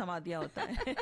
थमा दिया होता है।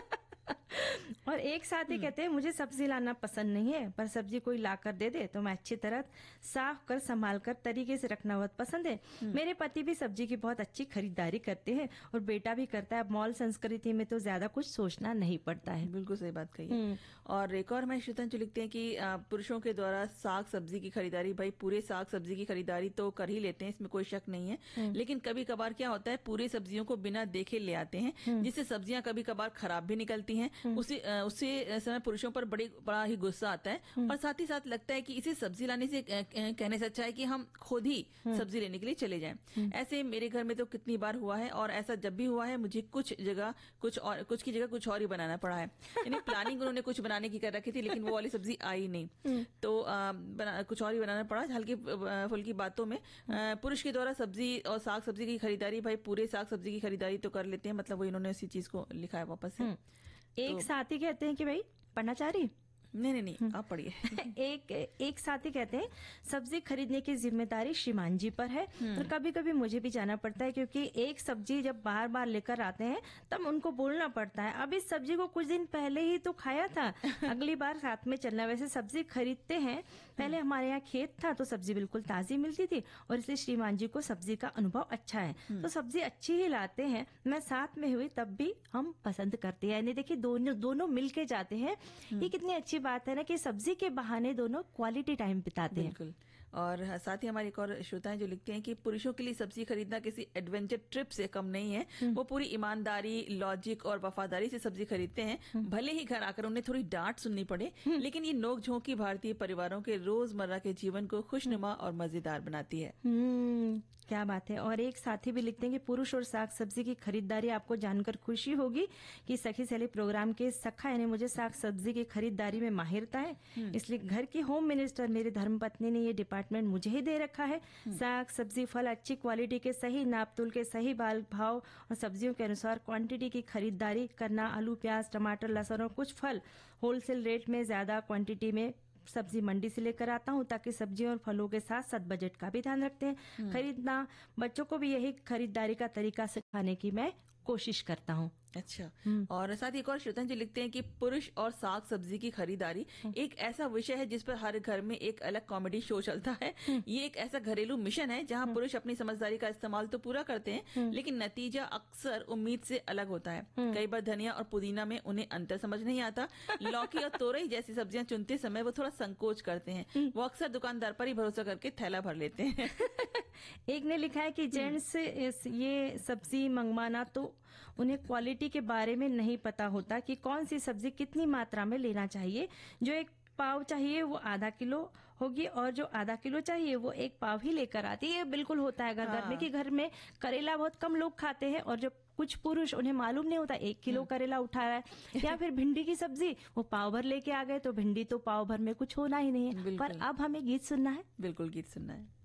और एक साथी कहते हैं मुझे सब्जी लाना पसंद नहीं है, पर सब्जी कोई लाकर दे दे तो मैं अच्छी तरह साफ कर संभाल कर तरीके से रखना बहुत पसंद है। मेरे पति भी सब्जी की बहुत अच्छी खरीदारी करते हैं और बेटा भी करता है। मॉल संस्कृति में तो ज्यादा कुछ सोचना नहीं पड़ता है। बिल्कुल सही बात कही है। और एक और में श्वेतांजलि लिखते हैं कि पुरुषों के द्वारा साग सब्जी की खरीदारी, भाई पूरे साग सब्जी की खरीदारी तो कर ही लेते हैं, इसमें कोई शक नहीं है, लेकिन कभी कभार क्या होता है पूरी सब्जियों को बिना देखे ले आते हैं, जिससे सब्जियां कभी कभार खराब भी निकलती हैं। उसी समय पुरुषों पर बड़ा ही गुस्सा आता है और साथ ही साथ लगता है कि इसे सब्जी लाने से कहने से अच्छा है कि हम खुद ही सब्जी लेने के लिए चले जाएं। ऐसे मेरे घर में तो कितनी बार हुआ है, और ऐसा जब भी हुआ है मुझे कुछ की जगह कुछ और ही बनाना पड़ा है। यानी प्लानिंग उन्होंने कुछ बनाने की कर रखी थी, लेकिन वो वाली सब्जी आई नहीं, तो कुछ और ही बनाना पड़ा। हल्की फुल्की बातों में पुरुष के द्वारा सब्जी और साग सब्जी की खरीदारी, भाई पूरे साग सब्जी की खरीदारी तो कर लेते हैं, मतलब वो इन्होंने इसी चीज को लिखा है वापस से। एक साथी कहते हैं कि भाई पढ़ना चाह रही? नहीं, आप पढ़िए। एक साथी कहते हैं सब्जी खरीदने की जिम्मेदारी श्रीमान जी पर है, और कभी कभी मुझे भी जाना पड़ता है, क्योंकि एक सब्जी जब बार बार लेकर आते हैं तब उनको बोलना पड़ता है अब इस सब्जी को कुछ दिन पहले ही तो खाया था, अगली बार साथ में चलना। वैसे सब्जी खरीदते हैं, पहले हमारे यहाँ खेत था तो सब्जी बिल्कुल ताजी मिलती थी, और इसलिए श्रीमान जी को सब्जी का अनुभव अच्छा है, तो सब्जी अच्छी ही लाते हैं। मैं साथ में हुई तब भी हम पसंद करते हैं। यानी देखिए दोनों मिलके जाते हैं। ये कितनी अच्छी बात है ना कि सब्जी के बहाने दोनों क्वालिटी टाइम बिताते हैं। बिल्कुल। और साथ ही हमारे एक और श्रोता जो लिखते हैं कि पुरुषों के लिए सब्जी खरीदना किसी एडवेंचर ट्रिप से कम नहीं है। वो पूरी ईमानदारी, लॉजिक और वफादारी से सब्जी खरीदते हैं। भले ही घर आकर उन्हें थोड़ी डांट सुननी पड़े, लेकिन ये नोक-झोंक की भारतीय परिवारों के रोजमर्रा के जीवन को खुशनुमा और मजेदार बनाती है। क्या बात है। और एक साथी भी लिखते हैं कि पुरुष और साग सब्जी की खरीदारी आपको जानकर खुशी होगी कि सखी सहेली प्रोग्राम के सखा यानी मुझे साग सब्जी की खरीदारी में माहिरता है, इसलिए घर की होम मिनिस्टर मेरी धर्मपत्नी ने ये डिपार्टमेंट मुझे ही दे रखा है। साग सब्जी फल अच्छी क्वालिटी के, सही नापतोल के, सही बाल भाव और सब्जियों के अनुसार क्वांटिटी की खरीदारी करना। आलू, प्याज, टमाटर, लहसुन और कुछ फल होलसेल रेट में ज्यादा क्वांटिटी में सब्जी मंडी से लेकर आता हूँ, ताकि सब्जियों और फलों के साथ साथ बजट का भी ध्यान रखते हैं। खरीदना, बच्चों को भी यही खरीदारी का तरीका सिखाने की मैं कोशिश करता हूँ। अच्छा। और साथ ही एक और श्रोतांजलि लिखते हैं कि पुरुष और साग सब्जी की खरीदारी एक ऐसा विषय है जिस पर हर घर में एक अलग कॉमेडी शो चलता है। ये एक ऐसा घरेलू मिशन है जहां पुरुष अपनी समझदारी का इस्तेमाल तो पूरा करते हैं, लेकिन नतीजा अक्सर उम्मीद से अलग होता है। कई बार धनिया और पुदीना में उन्हें अंतर समझ नहीं आता। लौकी और तोरई जैसी सब्जियां चुनते समय वो थोड़ा संकोच करते हैं। वो अक्सर दुकानदार पर ही भरोसा करके थैला भर लेते हैं। एक ने लिखा है कि जेंट्स ये सब्जी मंगवाना तो उन्हें क्वालिटी के बारे में नहीं पता होता कि कौन सी सब्जी कितनी मात्रा में लेना चाहिए। जो एक पाव चाहिए वो आधा किलो होगी, और जो आधा किलो चाहिए वो एक पाव ही लेकर आती है। ये बिल्कुल होता है घर में कि घर में करेला बहुत कम लोग खाते हैं, और जो कुछ पुरुष उन्हें मालूम नहीं होता 1 किलो करेला उठा रहा है। या फिर भिंडी की सब्जी वो पाव भर लेके आ गए, तो भिंडी तो पाव भर में कुछ होना ही नहीं है। पर अब हमें गीत सुनना है। बिल्कुल गीत सुनना है।